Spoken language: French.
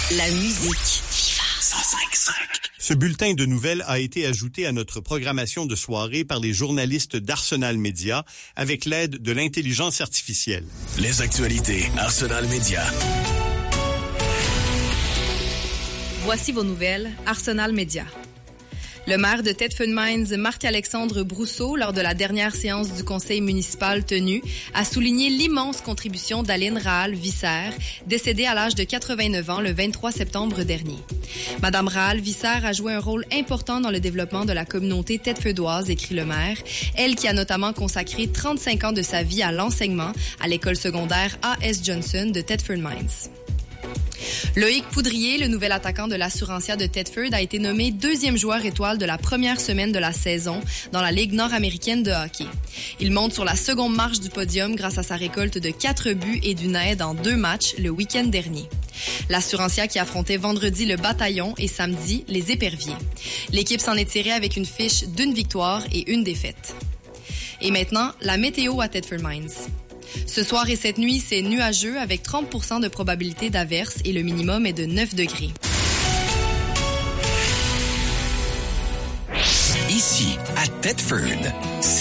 La musique. 105.5. Ce bulletin de nouvelles a été ajouté à notre programmation de soirée par les journalistes d'Arsenal Média avec l'aide de l'intelligence artificielle. Les actualités Arsenal Média. Voici vos nouvelles, Arsenal Média. Le maire de Thetford Mines, Marc-Alexandre Brousseau, lors de la dernière séance du conseil municipal tenue, a souligné l'immense contribution d'Aline Rahal-Visser, décédée à l'âge de 89 ans le 23 septembre dernier. Madame Rahal-Visser a joué un rôle important dans le développement de la communauté thetfordoise, écrit le maire, elle qui a notamment consacré 35 ans de sa vie à l'enseignement à l'école secondaire A.S. Johnson de Thetford Mines. Loïc Poudrier, le nouvel attaquant de l'Assurantia de Thetford, a été nommé deuxième joueur étoile de la première semaine de la saison dans la Ligue nord-américaine de hockey. Il monte sur la seconde marche du podium grâce à sa récolte de 4 buts et d'une aide en 2 matchs le week-end dernier. L'Assurantia qui affrontait vendredi le Bataillon et samedi les Éperviers. L'équipe s'en est tirée avec une fiche d'1 victoire et 1 défaite. Et maintenant, la météo à Thetford Mines. Ce soir et cette nuit, c'est nuageux avec 30% de probabilité d'averse et le minimum est de 9 degrés. Ici, à Thetford.